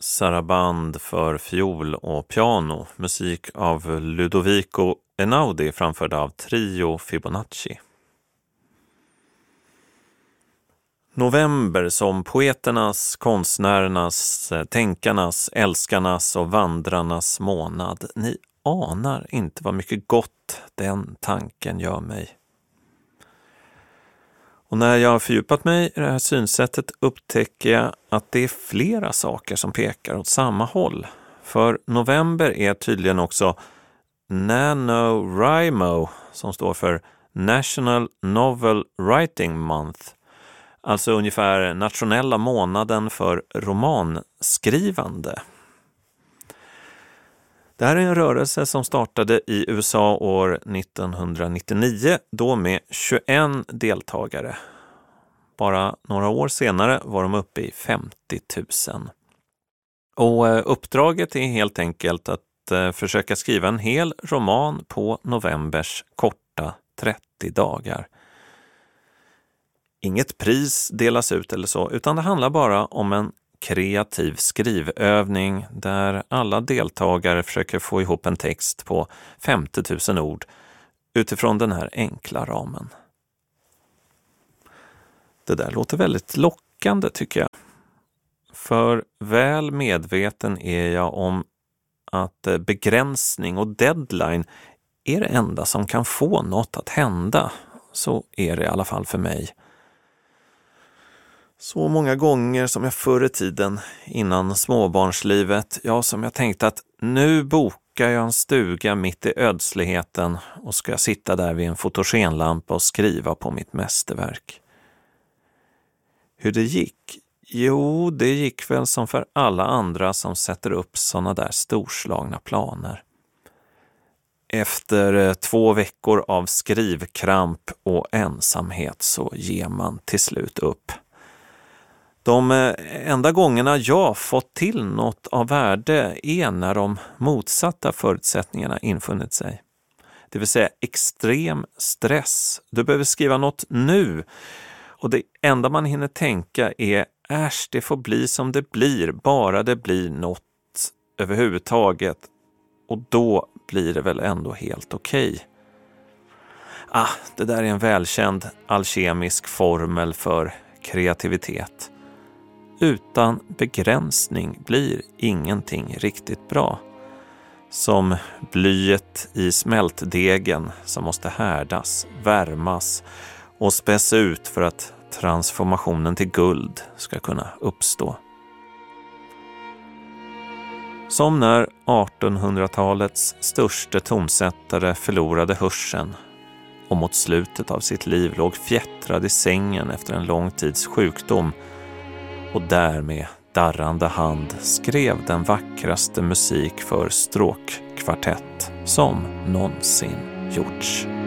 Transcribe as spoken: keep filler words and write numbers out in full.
Saraband för fiol och piano, musik av Ludovico Einaudi framförd av Trio Fibonacci. November som poeternas, konstnärernas, tänkarnas, älskarnas och vandrarnas månad. Ni anar inte vad mycket gott den tanken gör mig. Och när jag har fördjupat mig i det här synsättet upptäcker jag att det är flera saker som pekar åt samma håll. För november är tydligen också NaNoWriMo, som står för National Novel Writing Month. Alltså ungefär nationella månaden för romanskrivande. Det här är en rörelse som startade i U S A år nittonhundranittionio, då med tjugoen deltagare. Bara några år senare var de uppe i femtio tusen. Och uppdraget är helt enkelt att försöka skriva en hel roman på novembers korta trettio dagar. Inget pris delas ut eller så, utan det handlar bara om en kreativ skrivövning där alla deltagare försöker få ihop en text på femtio tusen ord utifrån den här enkla ramen. Det där låter väldigt lockande tycker jag. För väl medveten är jag om att begränsning och deadline är det enda som kan få något att hända. Så är det i alla fall för mig. Så många gånger som jag förr i tiden innan småbarnslivet, ja som jag tänkte att nu bokar jag en stuga mitt i ödsligheten och ska sitta där vid en fotogenlampa och skriva på mitt mästerverk. Hur det gick? Jo, det gick väl som för alla andra som sätter upp såna där storslagna planer. Efter två veckor av skrivkramp och ensamhet så ger man till slut upp. De enda gångerna jag fått till något av värde är när de motsatta förutsättningarna infunnit sig. Det vill säga extrem stress. Du behöver skriva något nu. Och det enda man hinner tänka är äsch, det får bli som det blir. Bara det blir något överhuvudtaget. Och då blir det väl ändå helt okej. Ah, det där är en välkänd alkemisk formel för kreativitet. Utan begränsning blir ingenting riktigt bra. Som blyet i smältdegen som måste härdas, värmas och späs ut för att transformationen till guld ska kunna uppstå. Som när artonhundratalets största tonsättare förlorade hörseln och mot slutet av sitt liv låg fjättrad i sängen efter en lång tids sjukdom och därmed darrande hand skrev den vackraste musik för stråkkvartett som någonsin gjorts.